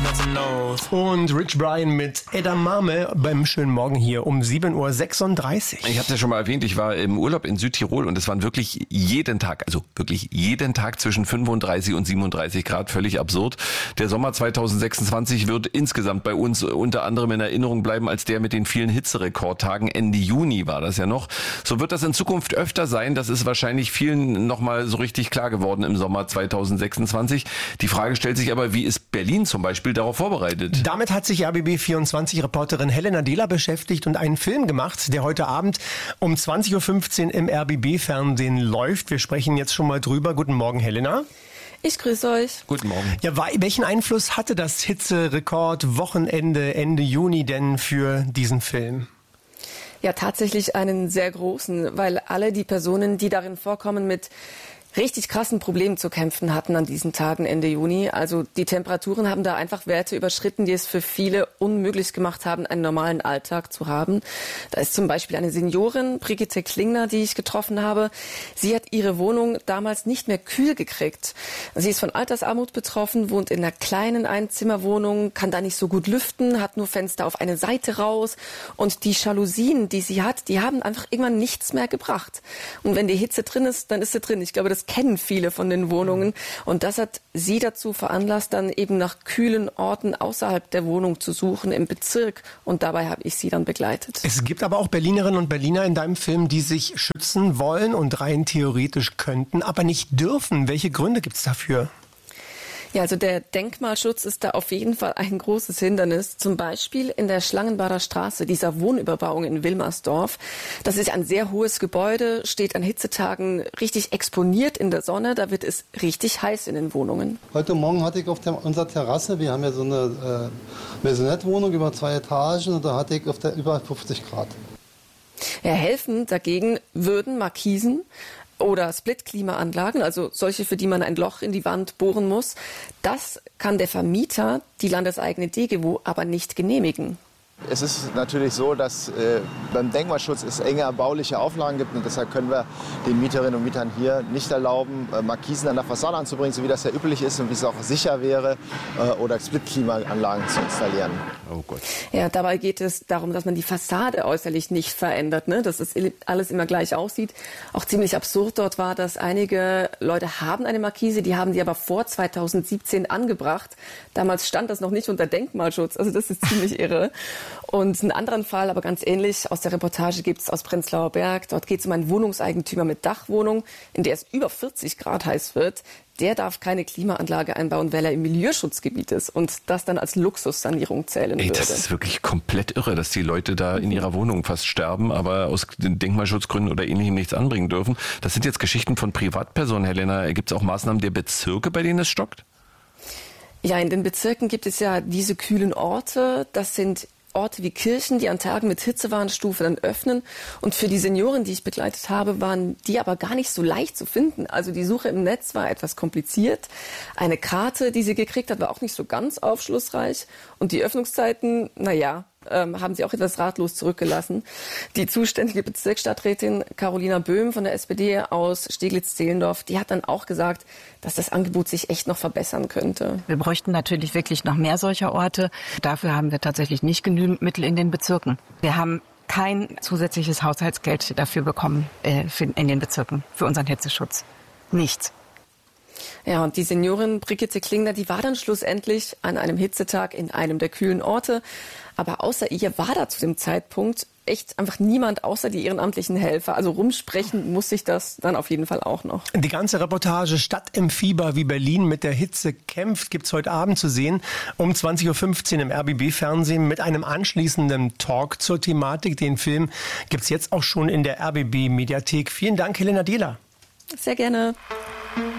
Und Rich Brian mit Edamame beim schönen Morgen hier um 7.36 Uhr. Ich habe es ja schon mal erwähnt, ich war im Urlaub in Südtirol und es waren wirklich jeden Tag zwischen 35 und 37 Grad, völlig absurd. Der Sommer 2026 wird insgesamt bei uns unter anderem in Erinnerung bleiben als der mit den vielen Hitzerekordtagen. Ende Juni war das ja noch. So wird das in Zukunft öfter sein. Das ist wahrscheinlich vielen nochmal so richtig klar geworden im Sommer 2026. Die Frage stellt sich aber, wie ist Berlin zum Beispiel darauf vorbereitet? Damit hat sich RBB24-Reporterin Helena Dehler beschäftigt und einen Film gemacht, der heute Abend um 20.15 Uhr im RBB-Fernsehen läuft. Wir sprechen jetzt schon mal drüber. Guten Morgen, Helena. Ich grüße euch. Guten Morgen. Ja, welchen Einfluss hatte das Hitzerekord-Wochenende Ende Juni denn für diesen Film? Ja, tatsächlich einen sehr großen, weil alle die Personen, die darin vorkommen, mit richtig krassen Problemen zu kämpfen hatten an diesen Tagen Ende Juni. Also die Temperaturen haben da einfach Werte überschritten, die es für viele unmöglich gemacht haben, einen normalen Alltag zu haben. Da ist zum Beispiel eine Seniorin, Brigitte Klingner, die ich getroffen habe. Sie hat ihre Wohnung damals nicht mehr kühl gekriegt. Sie ist von Altersarmut betroffen, wohnt in einer kleinen Einzimmerwohnung, kann da nicht so gut lüften, hat nur Fenster auf eine Seite raus. Und die Jalousien, die sie hat, die haben einfach irgendwann nichts mehr gebracht. Und wenn die Hitze drin ist, dann ist sie drin. Ich glaube, das kennen viele von den Wohnungen. Und das hat sie dazu veranlasst, dann eben nach kühlen Orten außerhalb der Wohnung zu suchen, im Bezirk. Und dabei habe ich sie dann begleitet. Es gibt aber auch Berlinerinnen und Berliner in deinem Film, die sich schützen wollen und rein theoretisch könnten, aber nicht dürfen. Welche Gründe gibt es dafür? Ja, also der Denkmalschutz ist da auf jeden Fall ein großes Hindernis. Zum Beispiel in der Schlangenbader Straße, dieser Wohnüberbauung in Wilmersdorf. Das ist ein sehr hohes Gebäude, steht an Hitzetagen richtig exponiert in der Sonne. Da wird es richtig heiß in den Wohnungen. Heute Morgen hatte ich auf unserer Terrasse, wir haben ja so eine Maisonette-Wohnung über 2 Etagen, und da hatte ich auf der über 50 Grad. Ja, helfen dagegen würden Markisen oder Split-Klimaanlagen, also solche, für die man ein Loch in die Wand bohren muss. Das kann der Vermieter, die landeseigene DGWO, aber nicht genehmigen. Es ist natürlich so, dass beim Denkmalschutz es enge bauliche Auflagen gibt, und deshalb können wir den Mieterinnen und Mietern hier nicht erlauben, Markisen an der Fassade anzubringen, so wie das ja üblich ist und wie es auch sicher wäre, oder Split-Klimaanlagen zu installieren. Oh Gott. Ja, dabei geht es darum, dass man die Fassade äußerlich nicht verändert, ne? Dass es alles immer gleich aussieht. Auch ziemlich absurd dort war, dass einige Leute haben eine Markise, die haben die aber vor 2017 angebracht. Damals stand das noch nicht unter Denkmalschutz, also das ist ziemlich irre. Und einen anderen Fall, aber ganz ähnlich, aus der Reportage gibt es aus Prenzlauer Berg. Dort geht es um einen Wohnungseigentümer mit Dachwohnung, in der es über 40 Grad heiß wird. Der darf keine Klimaanlage einbauen, weil er im Milieuschutzgebiet ist und das dann als Luxussanierung zählen würde. Das ist wirklich komplett irre, dass die Leute da in ihrer Wohnung fast sterben, aber aus Denkmalschutzgründen oder Ähnlichem nichts anbringen dürfen. Das sind jetzt Geschichten von Privatpersonen, Helena. Gibt es auch Maßnahmen der Bezirke, bei denen es stockt? Ja, in den Bezirken gibt es ja diese kühlen Orte. Das sind Orte wie Kirchen, die an Tagen mit Hitzewarnstufe dann öffnen. Und für die Senioren, die ich begleitet habe, waren die aber gar nicht so leicht zu finden. Also die Suche im Netz war etwas kompliziert. Eine Karte, die sie gekriegt hat, war auch nicht so ganz aufschlussreich. Und die Öffnungszeiten, haben sie auch etwas ratlos zurückgelassen. Die zuständige Bezirksstadträtin Carolina Böhm von der SPD aus Steglitz-Zehlendorf, die hat dann auch gesagt, dass das Angebot sich echt noch verbessern könnte. Wir bräuchten natürlich wirklich noch mehr solcher Orte. Dafür haben wir tatsächlich nicht genügend Mittel in den Bezirken. Wir haben kein zusätzliches Haushaltsgeld dafür bekommen in den Bezirken für unseren Hitzeschutz. Nichts. Ja, und die Seniorin Brigitte Klingner, die war dann schlussendlich an einem Hitzetag in einem der kühlen Orte. Aber außer ihr war da zu dem Zeitpunkt echt einfach niemand außer die ehrenamtlichen Helfer. Also rumsprechen muss sich das dann auf jeden Fall auch noch. Die ganze Reportage Stadt im Fieber, wie Berlin mit der Hitze kämpft, gibt's heute Abend zu sehen. Um 20.15 Uhr im RBB-Fernsehen mit einem anschließenden Talk zur Thematik. Den Film gibt's jetzt auch schon in der RBB-Mediathek. Vielen Dank, Helena Dehler. Sehr gerne.